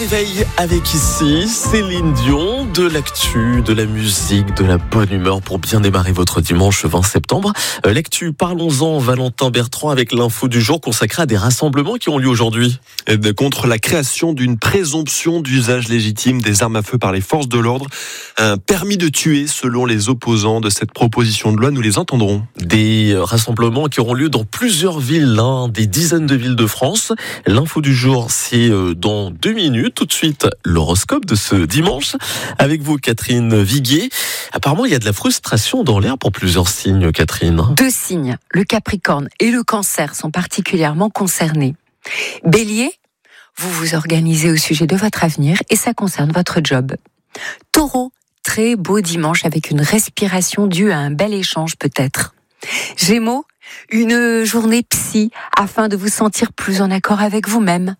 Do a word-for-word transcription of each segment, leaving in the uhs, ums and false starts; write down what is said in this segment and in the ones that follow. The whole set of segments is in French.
réveil avec ici Céline Dion, de l'actu, de la musique, de la bonne humeur pour bien démarrer votre dimanche vingt septembre. Euh, l'actu, parlons-en, Valentin Bertrand, avec l'info du jour consacrée à des rassemblements qui ont lieu aujourd'hui. Et bien, contre la création d'une présomption d'usage légitime des armes à feu par les forces de l'ordre, un permis de tuer selon les opposants de cette proposition de loi, nous les entendrons. Des rassemblements qui auront lieu dans plusieurs villes, hein, des dizaines de villes de France. L'info du jour, c'est dans deux minutes. Tout de suite, l'horoscope de ce dimanche. Avec vous, Catherine Viguier. Apparemment, il y a de la frustration dans l'air pour plusieurs signes, Catherine. Deux signes, le Capricorne et le Cancer, sont particulièrement concernés. Bélier, vous vous organisez au sujet de votre avenir et ça concerne votre job. Taureau, très beau dimanche avec une respiration due à un bel échange peut-être. Gémeaux, une journée psy afin de vous sentir plus en accord avec vous-même.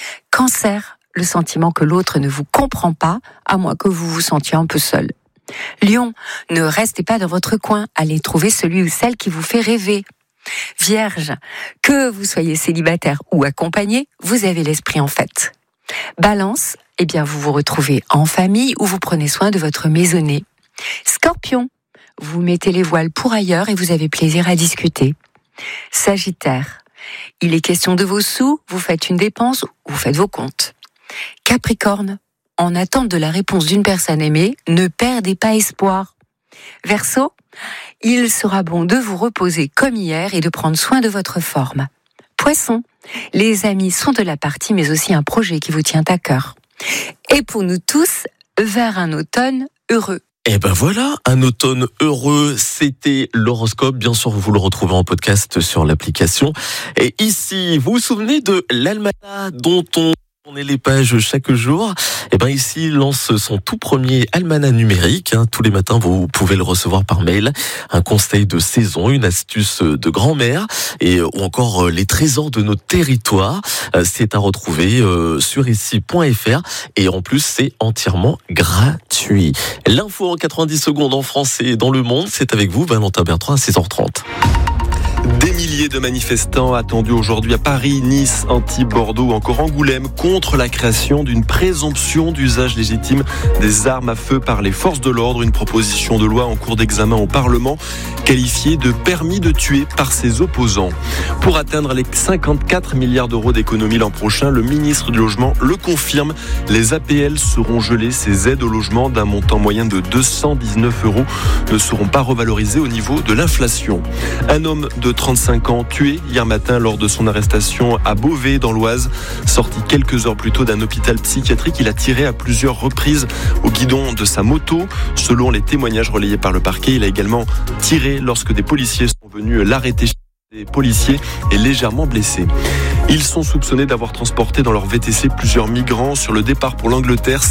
Cancer, le sentiment que l'autre ne vous comprend pas, à moins que vous vous sentiez un peu seul. Lion, ne restez pas dans votre coin, allez trouver celui ou celle qui vous fait rêver. Vierge, que vous soyez célibataire ou accompagné, vous avez l'esprit en fête. Balance, eh bien vous vous retrouvez en famille ou vous prenez soin de votre maisonnée. Scorpion, vous mettez les voiles pour ailleurs et vous avez plaisir à discuter. Sagittaire, il est question de vos sous, vous faites une dépense ou vous faites vos comptes. Capricorne, en attente de la réponse d'une personne aimée, ne perdez pas espoir. Verseau, il sera bon de vous reposer comme hier et de prendre soin de votre forme. Poisson, les amis sont de la partie mais aussi un projet qui vous tient à cœur. Et pour nous tous, vers un automne heureux. Et ben voilà, un automne heureux, c'était l'horoscope. Bien sûr, vous le retrouvez en podcast sur l'application. Et ici, vous vous souvenez de l'almanach dont on tournait les pages chaque jour? Et ben ici, il lance son tout premier almanach numérique. Hein. Tous les matins, vous pouvez le recevoir par mail. Un conseil de saison, une astuce de grand-mère et ou encore les trésors de nos territoires. C'est à retrouver sur ici point f r et en plus, c'est entièrement gratuit. L'info en quatre-vingt-dix secondes en français et dans le monde, c'est avec vous, Valentin Bertrand, à six heures trente. Des milliers de manifestants attendus aujourd'hui à Paris, Nice, Antibes, Bordeaux ou encore Angoulême contre la création d'une présomption d'usage légitime des armes à feu par les forces de l'ordre. Une proposition de loi en cours d'examen au Parlement qualifiée de permis de tuer par ses opposants. Pour atteindre les cinquante-quatre milliards d'euros d'économie l'an prochain, le ministre du Logement le confirme. Les A P L seront gelées. Ces aides au logement d'un montant moyen de deux cent dix-neuf euros ne seront pas revalorisées au niveau de l'inflation. Un homme de trente-cinq ans tué hier matin lors de son arrestation à Beauvais dans l'Oise. Sorti quelques heures plus tôt d'un hôpital psychiatrique, il a tiré à plusieurs reprises au guidon de sa moto. Selon les témoignages relayés par le parquet, il a également tiré lorsque des policiers sont venus l'arrêter. Les policiers est légèrement blessé. Ils sont soupçonnés d'avoir transporté dans leur V T C plusieurs migrants sur le départ pour l'Angleterre.